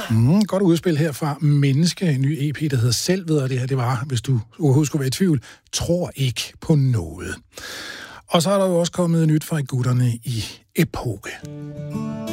Godt udspil her fra Menneske, en ny EP, der hedder Selv ved, og det her, det var, hvis du overhovedet skulle være i tvivl, Tror ikke på noget. Og så er der jo også kommet nyt fra gutterne i Epoke.